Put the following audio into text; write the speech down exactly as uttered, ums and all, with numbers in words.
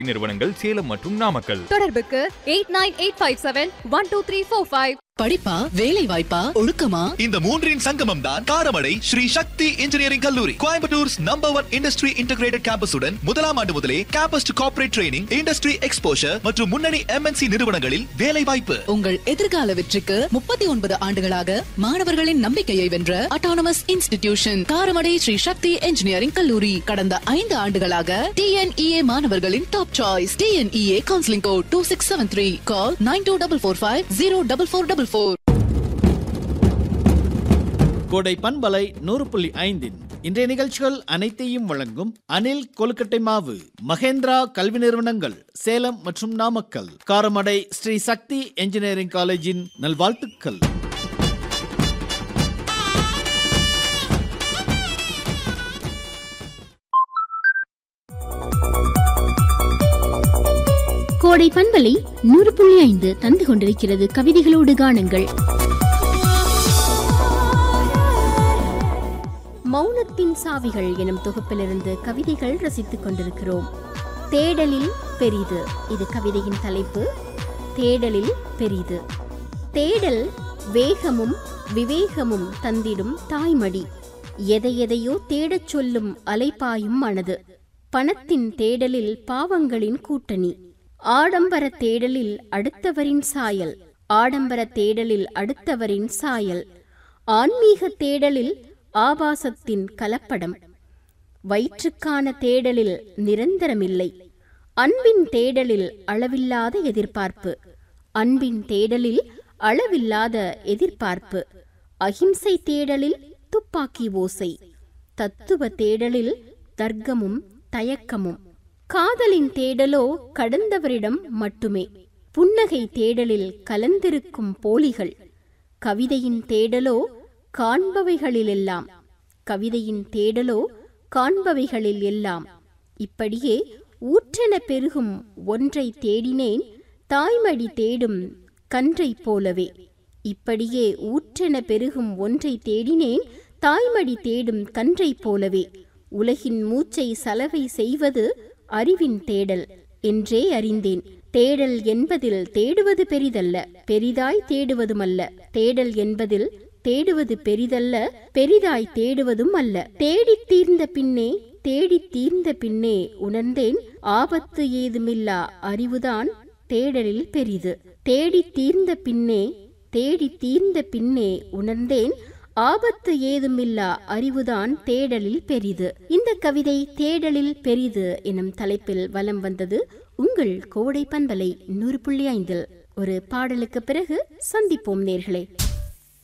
நிறுவனங்கள் சேலம் மற்றும் நாமக்கல். தொடர்புக்கு eight nine eight five seven one two three four five. படிப்பா, வேலை வாய்ப்பா, ஒழுக்கமா? இந்த மூன்றின் சங்கமம் தான் காரமடை ஸ்ரீ சக்தி இன்ஜினியரிங் கல்லூரி. Coimbatore's number one industry integrated கேம்பஸுடன் முதலாம் ஆண்டு முதலே campus to corporate training, industry exposure மற்றும் முன்னணி எம்என்சி நிறுவனங்களில் வேலை வாய்ப்பு. உங்கள் எதிர்கால வெற்றிக்கு முப்பத்தி ஒன்பது ஆண்டுகளாக மாணவர்களின் நம்பிக்கையை வென்ற அட்டானமஸ் இன்ஸ்டிடியூஷன் காரமடை ஸ்ரீ சக்தி இன்ஜினியரிங் கல்லூரி. கடந்த ஐந்து ஆண்டுகளாக டிஎன்இஏ மாணவர்களின் top choice. TNEA counselling code two six seven three. Call nine two double four five zero double four double four. கோடை பண்பலை நூறு புள்ளி ஐந்தின் இன்றைய நிகழ்ச்சிகள் அனைத்தையும் வழங்கும் அனில் கொழுக்கட்டை மாவு, மகேந்திரா கல்வி நிறுவனங்கள் சேலம் மற்றும் நாமக்கல், காரமடை ஸ்ரீ சக்தி என்ஜினியரிங் காலேஜின் நல்வாழ்த்துக்கள். கோடை பண்பலை நூறு புள்ளி ஐந்து தந்து கொண்டிருக்கிறது கவிதைகளோடு காணுங்கள். மௌனத்தின் சாவிகள் எனும் தொகுப்பிலிருந்து கவிதைகள் ரசித்துக் கொண்டிருக்கிறோம். தேடலில் பெரிது, இது கவிதையின் தலைப்பு. தேடலில் பெரிது. தேடல் வேகமும் விவேகமும் தந்திடும் தாய்மடி. எதை எதையோ தேடச் சொல்லும் அலைப்பாயும் மனது. பணத்தின் தேடலில் பாவங்களின் கூட்டணி. ஆடம்பர தேடலில் அடுத்தவரின் சாயல். ஆடம்பர தேடலில் அடுத்தவரின் சாயல். ஆன்மீக தேடலில் ஆபாசத்தின் கலப்படம். வயிற்றுக்கான தேடலில் நிரந்தரமில்லை. அன்பின் தேடலில் அளவில்லாத எதிர்பார்ப்பு. அன்பின் தேடலில் அளவில்லாத எதிர்பார்ப்பு. அகிம்சை தேடலில் துப்பாக்கி ஓசை. தத்துவ தேடலில் தர்க்கமும் தயக்கமும். காதலின் தேடலோ கடந்தவரிடம் மட்டுமே. புன்னகை தேடலில் கலந்திருக்கும் போலிகள். கவிதையின் தேடலோ காண்பவைகளிலெல்லாம். கவிதையின் தேடலோ காண்பவைகளில் எல்லாம். இப்படியே ஊற்றென பெருகும் ஒன்றை தேடினேன், தாய்மடி தேடும் கன்றை போலவே. இப்படியே ஊற்றென பெருகும் ஒன்றை தேடினேன், தாய்மடி தேடும் கன்றை போலவே. உலகின் மூச்சை சலவை செய்வது அறிவின் தேடல் என்றே அறிந்தேன். தேடல் என்பதில் தேடுவது பெரிதல்ல, பெரிதாய் தேடுவதுமல்ல. தேடல் என்பதில் தேடுவது பெரிதல்ல, பெரிதாய் தேடுவதும் அல்ல. தேடி தீர்ந்த பின்னே தேடி தீர்ந்த பின்னே உணர்ந்தேன், ஆபத்து ஏதுமில்லா அறிவுதான் தேடலில் பெரிது. தேடி தீர்ந்த பின்னே தேடி தீர்ந்த பின்னே உணர்ந்தேன், ஆபத்து ஏதுமில்லா அறிவுதான் தேடலில் பெரிது. இந்த கவிதை தேடலில் பெரிது எனும் தலைப்பில் வலம் வந்தது உங்கள் கோடை பண்பலை நூறு புள்ளி ஐந்தில். ஒரு பாடலுக்கு பிறகு சந்திப்போம் நேர்களே.